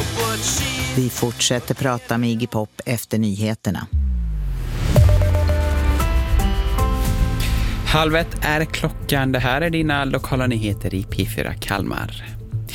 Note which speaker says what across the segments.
Speaker 1: Vi fortsätter prata med Iggy Pop efter nyheterna.
Speaker 2: 12:30 är klockan. Det här är dina lokala nyheter i P4 Kalmar.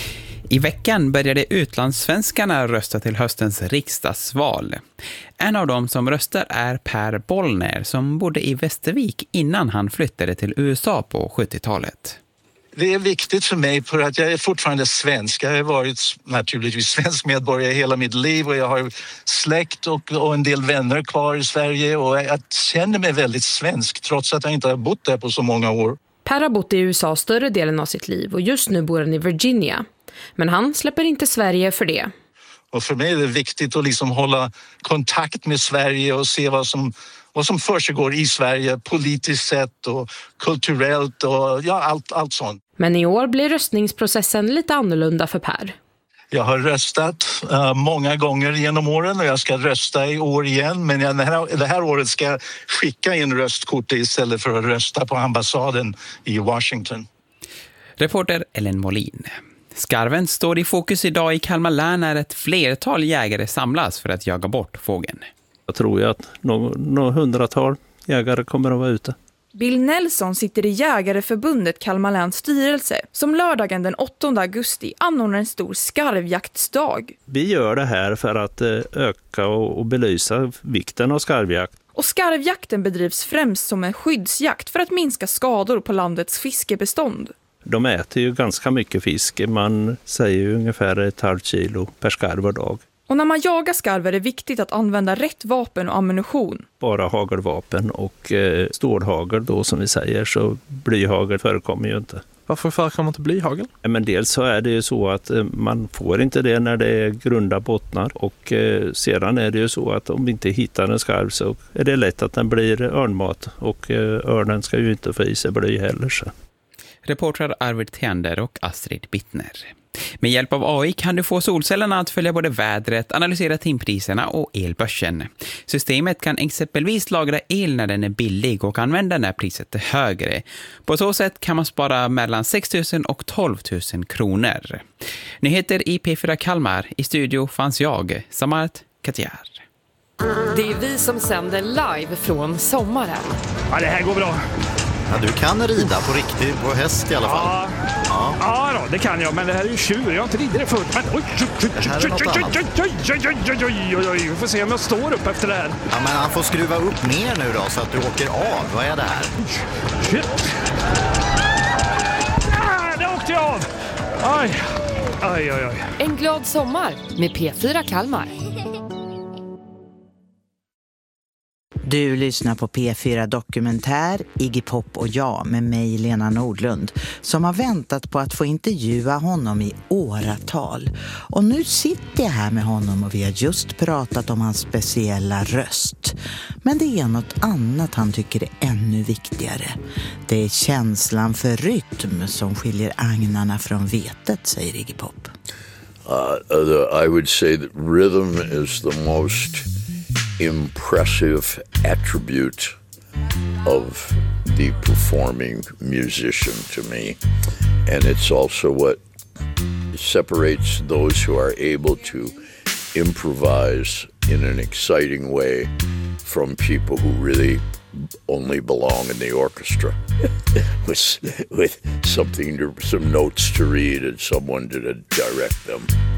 Speaker 2: I veckan började utlandssvenskarna rösta till höstens riksdagsval. En av dem som röstar är Per Bollner som bodde i Västervik innan han flyttade till USA på 70-talet.
Speaker 3: Det är viktigt för mig för att jag är fortfarande svensk. Jag har varit naturligtvis svensk medborgare hela mitt liv och jag har släkt och en del vänner kvar i Sverige och jag känner mig väldigt svensk trots att jag inte har bott där på så många år.
Speaker 4: Per har bott i USA större delen av sitt liv och just nu bor han i Virginia. Men han släpper inte Sverige för det.
Speaker 3: Och för mig är det viktigt att liksom hålla kontakt med Sverige och se vad som försiggår i Sverige politiskt sett och kulturellt och ja, allt sånt.
Speaker 4: Men i år blir röstningsprocessen lite annorlunda för Per.
Speaker 3: Jag har röstat många gånger genom åren och jag ska rösta i år igen. Men det här året ska jag skicka in röstkort istället för att rösta på ambassaden i Washington.
Speaker 2: Reporter Ellen Molin. Skarven står i fokus idag i Kalmar län när ett flertal jägare samlas för att jaga bort fågeln.
Speaker 5: Jag tror ju att några hundratal jägare kommer att vara ute.
Speaker 6: Bill Nelson sitter i Jägareförbundet Kalmar läns styrelse som lördagen den 8 augusti anordnar en stor skarvjaktsdag.
Speaker 5: Vi gör det här för att öka och belysa vikten av skarvjakt.
Speaker 6: Och skarvjakten bedrivs främst som en skyddsjakt för att minska skador på landets fiskebestånd.
Speaker 5: De äter ju ganska mycket fisk. Man säger ju ungefär 1,5 kilo per skarv var dag.
Speaker 6: Och när man jagar skarvar är det viktigt att använda rätt vapen och ammunition.
Speaker 5: Bara hagelvapen och stålhagel då som vi säger, så blyhagel förekommer ju inte.
Speaker 7: Varför förekommer inte blyhagel?
Speaker 5: Men dels så är det ju så att man får inte det när det är grunda bottnar och sedan är det ju så att om vi inte hittar en skarv så är det lätt att den blir örnmat och örnen ska ju inte få i sig bly heller. Så.
Speaker 2: Reportrar Arvid Theander och Astrid Bittner. Med hjälp av AI kan du få solcellerna att följa både vädret, analysera timpriserna och elbörsen. Systemet kan exempelvis lagra el när den är billig och använda när priset är högre. På så sätt kan man spara mellan 6 000 och 12 000 kronor. Nyheter i P4 Kalmar. I studio fanns jag, Samart Katjar.
Speaker 8: Det är vi som sänder live från sommaren.
Speaker 9: Ja, det här går bra.
Speaker 10: Ja, du kan rida på riktigt, på häst i alla fall.
Speaker 9: Ja då, det kan jag, men det här är ju tjur. Jag har inte ridit det förut. Men vi får se om jag står upp efter det här.
Speaker 10: Ja, men han får skruva upp mer nu då så att du åker av. Vad är det här?
Speaker 9: Shit. Det åkte jag av. Aj.
Speaker 8: En glad sommar med P4 Kalmar.
Speaker 1: Du lyssnar på P4 Dokumentär, Iggy Pop och jag med mig Lena Nordlund som har väntat på att få intervjua honom i åratal. Och nu sitter jag här med honom och vi har just pratat om hans speciella röst. Men det är något annat han tycker är ännu viktigare. Det är känslan för rytm som skiljer agnarna från vetet, säger Iggy Pop.
Speaker 11: I would say that rhythm is the most impressive attribute of the performing musician to me, and it's also what separates those who are able to improvise in an exciting way from people who really only belong in the orchestra with some notes to read and someone to direct them.